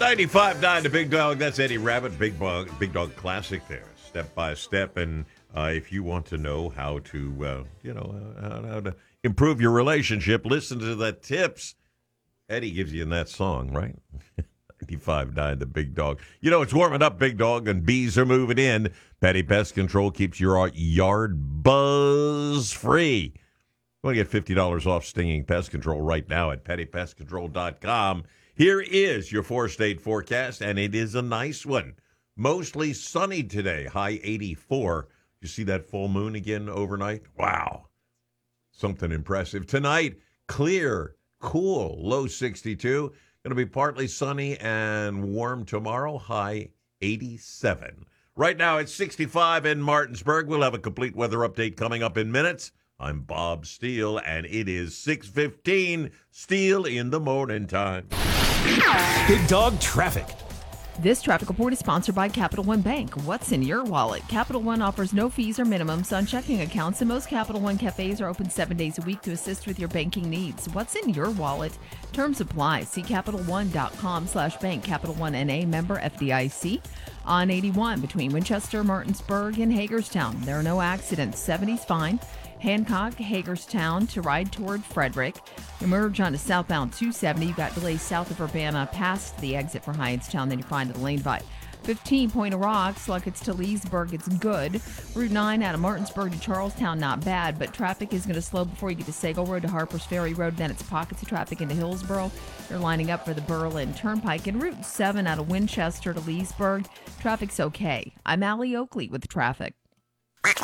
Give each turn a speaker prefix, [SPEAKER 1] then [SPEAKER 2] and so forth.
[SPEAKER 1] 95.9 the Big Dog. That's Eddie Rabbit, Big Dog Classic there, step by step. And if you want to know how to, how to improve your relationship, listen to the tips Eddie gives you in that song, right? 95.9 the Big Dog. You know, it's warming up, Big Dog, and bees are moving in. Petty Pest Control keeps your yard buzz free. You want to get $50 off stinging pest control right now at pettypestcontrol.com. Here is your four-state forecast, and it is a nice one. Mostly sunny today, high 84. You see that full moon again overnight? Wow. Something impressive. Tonight, clear, cool, low 62. Going to be partly sunny and warm tomorrow, high 87. Right now, it's 65 in Martinsburg. We'll have a complete weather update coming up in minutes. I'm Bob Steele, and it is 6:15. Steele in the morning time.
[SPEAKER 2] Big Dog Traffic.
[SPEAKER 3] This traffic report is sponsored by Capital One Bank. What's in your wallet? Capital One offers no fees or minimums on checking accounts, and most Capital One cafes are open 7 days a week to assist with your banking needs. What's in your wallet? Terms apply. See CapitalOne.com/bank. Capital One NA, member FDIC. On 81 between Winchester, Martinsburg, and Hagerstown. There are no accidents. 70's fine. Hancock, Hagerstown to ride toward Frederick. Emerge onto southbound 270. You've got delays south of Urbana past the exit for Hyanstown. Then you find the lane by 15 Point of Rocks. Luckett's to Leesburg. It's good. Route 9 out of Martinsburg to Charlestown, not bad, but traffic is going to slow before you get to Sago Road to Harpers Ferry Road. Then it's pockets of traffic into Hillsboro. You're lining up for the Berlin Turnpike. And Route 7 out of Winchester to Leesburg. Traffic's okay. I'm Allie Oakley with the traffic.